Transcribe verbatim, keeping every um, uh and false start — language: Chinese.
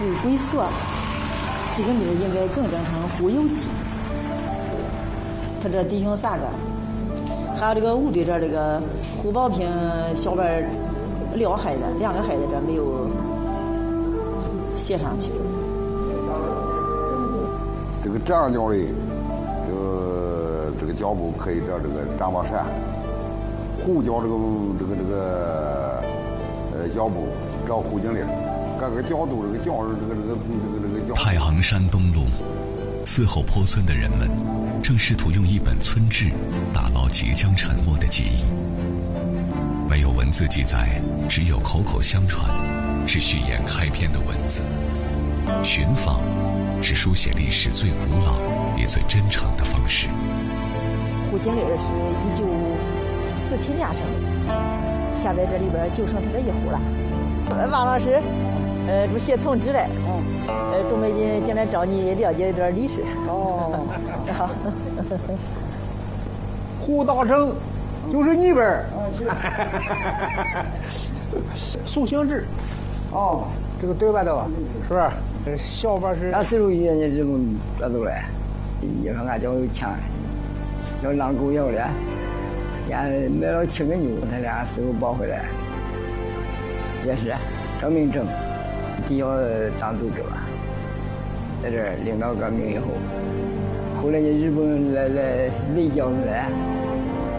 属于龟缩，这个名应该更正成胡有基。他这弟兄三个，还有这个吴队这这个胡宝平小辈撂孩子，两个孩子这没有写上去。 这个张教的，呃，这个脚部可以叫这个张宝山，胡教这个这个这个呃脚部找胡经理，各个角度这个教这个这个这个这个教。 太行山东路，嗣后坡村的人们正试图用一本村志打捞即将沉没的记忆。没有文字记载，只有口口相传，是序言开篇的文字。寻访是书写历史最古老也最真诚的方式。 胡经理是一九四七年生的，现在这里边就剩他这一户了。王老师，呃，就写从职嘞，呃，准备进进来找你了解一段历史。哦，好。 胡大成就是你辈儿。 哦， 是。苏行志。哦，这个对吧都是不是？这小辈是。 俺四十岁你这么这都来，一说俺家有钱，要让狗咬了，俺买了七个牛，他俩师傅抱回来，也是张明正，就要当组织吧，在这儿领导革命以后，后来人日本人来来围剿来。